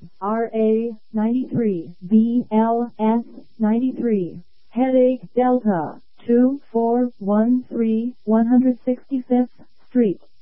RA 93 BLS 93 Headache Delta 2413 165th Street